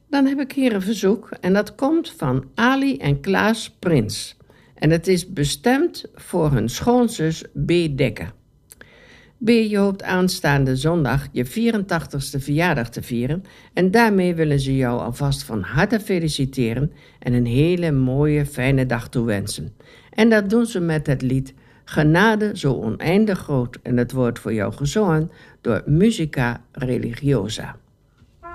Dan heb ik hier een verzoek en dat komt van Ali en Klaas Prins. En het is bestemd voor hun schoonzus B. Dekker. B, je hoopt aanstaande zondag je 84ste verjaardag te vieren en daarmee willen ze jou alvast van harte feliciteren en een hele mooie, fijne dag toewensen. En dat doen ze met het lied Genade zo oneindig groot en het wordt voor jou gezongen door Musica Religiosa.